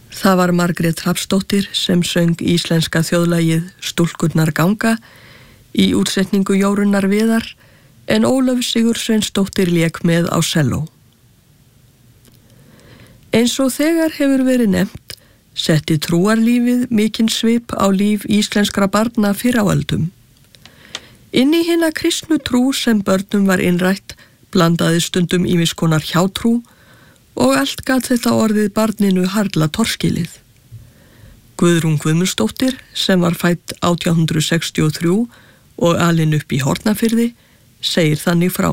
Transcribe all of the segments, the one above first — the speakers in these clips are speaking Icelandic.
Það var Margrét Hrafnsdóttir sem söng íslenska þjóðlagið Stúlkurnar ganga í útsetningu Jórunnar Viðar en Ólöf Sigursveinsdóttir lék með á selló. Eins og þegar hefur verið nefnt, setti trúarlífið mikinn svip á líf íslenskra barna fyrr á öldum. Inn í hina kristnu trú sem börnum var innrætt blandaði stundum ýmiss konar hjátrú og allt gat þetta orðið barninu harla torskilið. Guðrún Guðmundsdóttir, sem var fædd 1863 og alin upp í Hornafirði, segir þannig frá.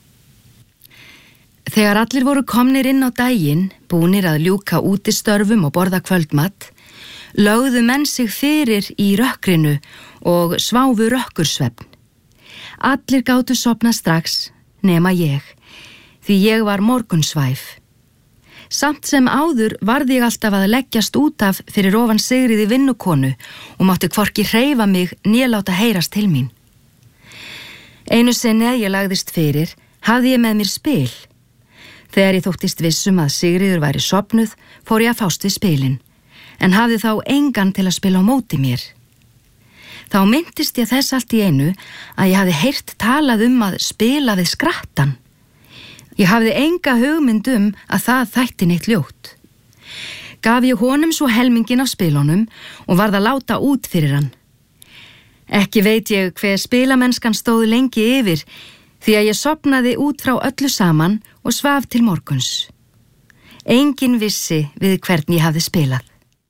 Þegar allir voru komnir inn á daginn, búnir að ljúka útistörfum og borða kvöldmatt, lögðu menn sig fyrir í rökkrinu og sváfu rökkursvefn. Allir gátu sofna strax, nema ég, því ég var morgunsvæf. Samt sem áður varð ég alltaf að leggjast út af fyrir ofan Sigríði vinnukonu og mátti hvorki hreyfa mig né láta heyrast til mín. Einu sinni að ég lagðist fyrir, hafði ég með mér spil. Þegar ég þóttist vissum að Sigríður væri sofnuð, fór ég að fást við spilin, en hafði þá engan til að spila á móti mér. Þá minntist ég þess allt í einu að ég hafði heyrt talað að spila við skrattan. Ég hafði enga hugmynd að það þætti neitt ljótt. Gaf ég honum svo helmingin af spilunum og varð að láta út fyrir hann. Ekki veit ég hver spilamennskan stóð lengi yfir, því að ég sofnaði út frá öllu saman og svaf til morguns. Enginn vissi við hvern ég hafði spilað.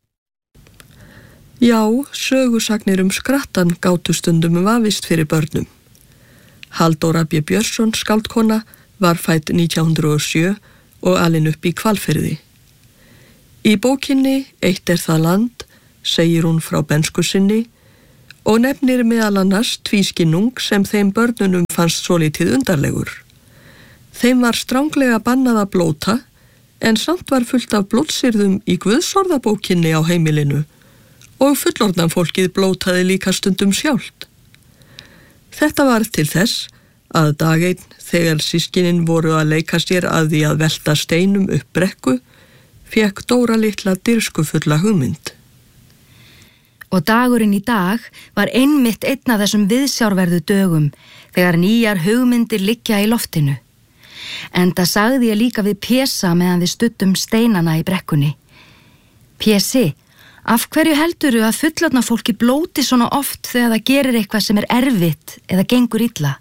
Já, sögusagnir skrattan gátu stundum vafist fyrir börnum. Halldóra B. Björnsson, skáldkona, var fædd 1907 og alin upp í Hvalfirði. Í bókinni Eitt það land segir hún frá bernsku sinni og nefnir meðal annars tvískinnung sem þeim börnunum fannst svolítið undarlegur. Þeim var stranglega bannað að blóta en samt var fullt af blótsyrðum í Guðsorðabókinni á heimilinu og fullorðnan fólkið blótaði líka stundum sjálft. Þetta var til þess að dag einn þegar systkinin voru að leika sér að því að velta steinum upp brekku, fékk Dóra litla dirfskufulla hugmynd. Og dagurinn í dag var einmitt einn af þessum viðsjárverðu dögum þegar nýjar hugmyndir liggja í loftinu. Enda sagði ég líka við Pésa meðan við studdum steinana í brekkunni. Pési, af hverju heldurðu að fullorðna fólki blóti svona oft þegar það gerir eitthvað sem erfitt eða gengur illa?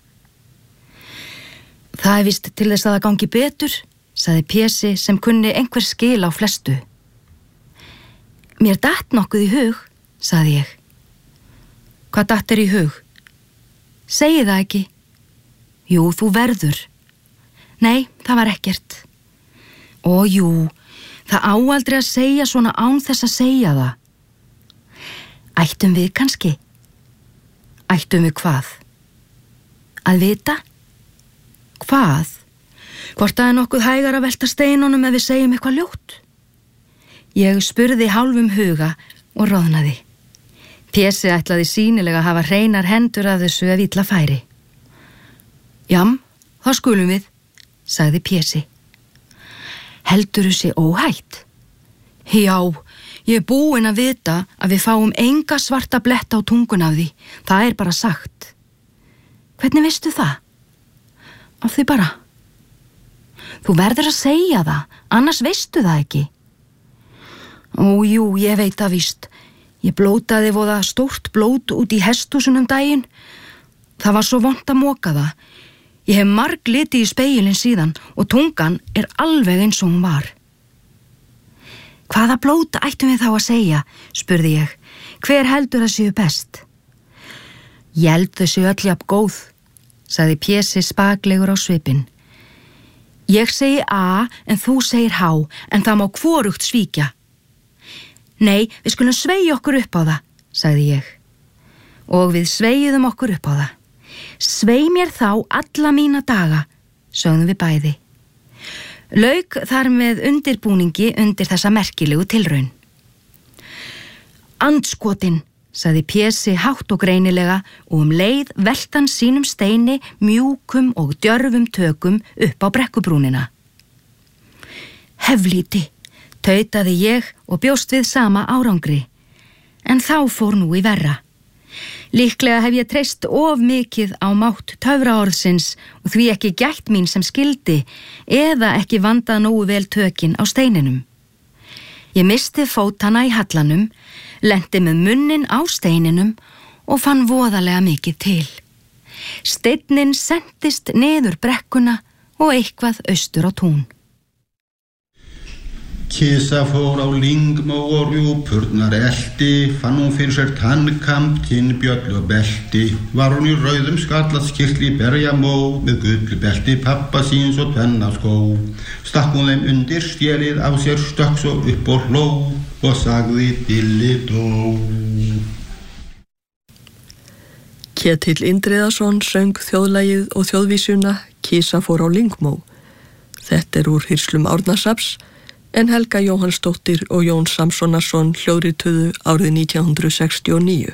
Það víst til þess að það gangi betur, sagði Pési sem kunni einhver skil á flestu. Mér datt nokkuð í hug, sagði ég. Hvað datt í hug? Segi það ekki. Jú, þú verður. Nei, það var ekkert. Ó, jú, það á aldrei að segja svona án þess að segja það. Ættum við kannski? Ættum við hvað? Að vita? Hvað? Hvort það nokkuð hægar að velta steinunum ef við segjum eitthvað ljótt? Ég spurði hálfum huga og roðnaði. Pési ætlaði sýnilega að hafa hreinar hendur af þessu ef illa færi. Jam, þá skulum við, sagði Pési. Heldurðu sig óhætt? Já, ég búin að vita að við fáum enga svarta bletta á tungun af því. Það er bara sagt. Hvernig veistu það? Af því bara. Þú verður að segja það, annars veistu það ekki. Ó, jú, ég veit það víst. Ég blótaði voða stórt blót út í hesthúsunum daginn. Það var svo vont að moka það. Ég hef marglitið í spegilinn síðan og tungan er alveg eins og hún var. Hvaða blóta ættum við þá að segja, spurði ég. Hver heldur að séu best? Ég held þau séu öll jafn góð, sagði Pési spaklegur á svipinn. Ég segi A en þú segir H, en það má hvorugt svíkja. Nei, við skulum sveigja okkur upp á það, sagði ég. Og við sveigjum okkur upp á það. Sveig mér þá alla mína daga, sögðum við bæði. Lauk þar með undirbúningi undir þessa merkilegu tilraun. Andskotin, sagði Pési hátt og greinilega og leið veltan sínum steini mjúkum og djörfum tökum upp á brekkubrúnina. Heflíti, tautaði ég og bjóst við sama árangri. En þá fór nú í verra. Líklega hef ég treyst of mikið á mátt töfraorðsins og því ekki gætt mín sem skildi eða ekki vandað nógu vel tökin á steininum. Ég misti fótana í hallanum, lenti með munnin á steininum og fann voðalega mikið til. Steinninn sentist niður brekkuna og eitthvað austur á tún. Kisa fór á Lyngmó og rjúpurnar elti, fann hún fyrir sér tannkamp, tinnbjöll og belti. Var hún í rauðum skarlatskyrtli berjamó, með gullbelti pappa síns og tvennaskó. Stakk hún þeim undir stélið á sér, stökk svo upp og hló og sagði Dilli dó. Ketill Indriðason söng þjóðlagið og þjóðvísuna Kisa fór á Lyngmó. Þetta úr Hyrslum Árnasafns, en Helga Jóhannsdóttir og Jón Samsonarsson hljóðrituðu árið 1969.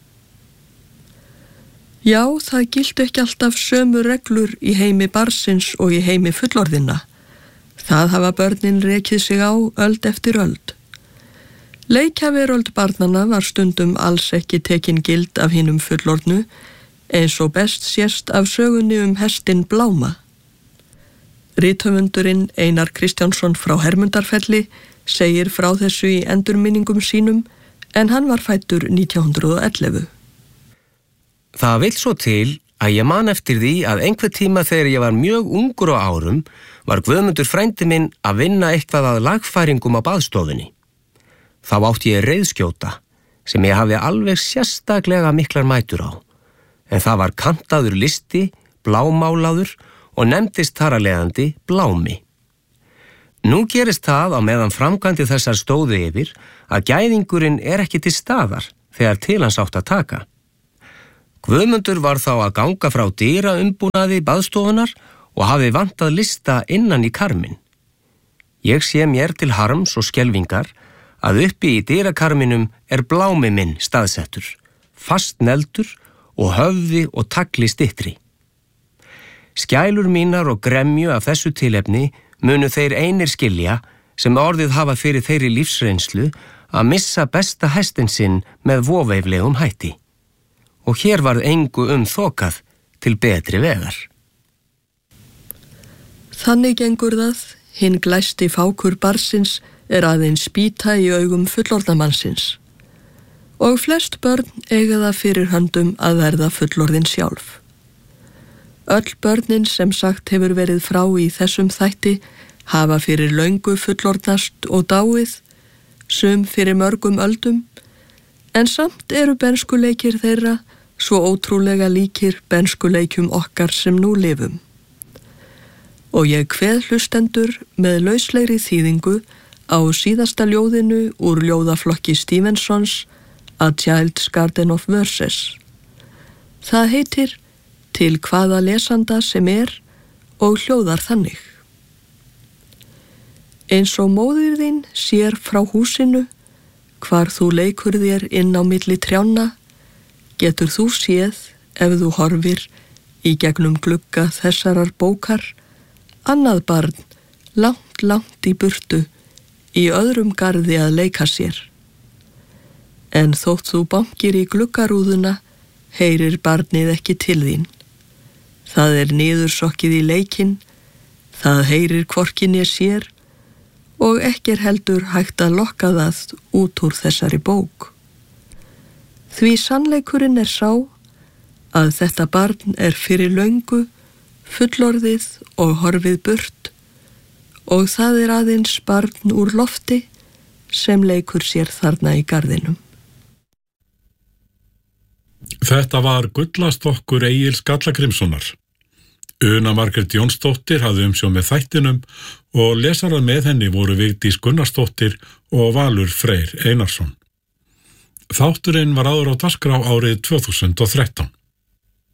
Já, það giltu ekki alltaf sömu reglur í heimi barnsins og í heimi fullorðinna. Það hafa börnin rekið sig á öld eftir öld. Leikjaveröld barnanna var stundum alls ekki tekin gild af hinum fullorðnu, eins og best sést af sögunni hestinn Bláma. Rithöfundurinn Einar Kristjánsson frá Hermundarfelli segir frá þessu í endurminningum sínum, en hann var fæddur 1911. Það vill svo til að ég man eftir því að einhver tíma þegar ég var mjög ungur á árum var Guðmundur frændi minn að vinna eitthvað að lagfæringum á baðstofunni. Þá átti ég reiðskjóta sem ég hafði alveg sérstaklega miklar mætur á, en það var kantaður listi, blámálaður og nefndist þar að leiðandi Blámi. Nú gerist það á meðan framkvæmdi þessar stóðu yfir að gæðingurinn ekki til staðar þegar til hans átt að taka. Guðmundur var þá að ganga frá dyraumbúnaði baðstofunar og hafði vantað lista innan í karminn. Ég sé mér til harms og skelfingar að uppi í dyrakarminum Blámi minn staðsettur, fast neldur og höfði og tagli styttri. Skælur mínar og gremju af þessu tilefni munu þeir einir skilja sem orðið hafa fyrir þeirri lífsreynslu að missa besta hestinn sinn með voveiflegum hætti. Og hér varð engu þokað til betri vegar. Þannig gengur það, hinn glæsti fákur barnsins aðeins spýta í augum fullorðnamannsins. Og flest börn eiga það fyrir höndum að verða fullorðin sjálf. Öll börnin sem sagt hefur verið frá í þessum þætti hafa fyrir löngu fullorðnast og dáið, sum fyrir mörgum öldum, en samt bernskuleikir þeirra svo ótrúlega líkir bernskuleikjum okkar sem nú lifum. Og ég kveð hlustendur með lauslegri þýðingu á síðasta ljóðinu úr ljóðaflokki Stevensons A Child's Garden of Verses. Það heitir Til hvaða lesanda sem og hljóðar þannig. Eins og móðir þín sér frá húsinu, hvar þú leikur þér inn á milli trjánna, getur þú séð, ef þú horfir í gegnum glugga þessarar bókar, annað barn, langt, langt í burtu, í öðrum garði að leika sér. En þótt þú bankir í gluggarúðuna, heyrir barnið ekki til þín. Það niðursokkið í leikinn, það heyrir hvorki né sér og ekki heldur hægt að lokka það út úr þessari bók. Því sannleikurinn sá að þetta barn fyrir löngu, fullorðið og horfið burt og það aðeins barn úr lofti sem leikur sér þarna í garðinum. Þetta var Gullastokkur Egils Skallagrímssonar. Una Margrét Jónsdóttir hafði umsjón með þættinum og lesarar með henni voru Vigdís Gunnarsdóttir og Valur Freyr Einarsson. Þátturinn var áður á dagskrá árið 2013.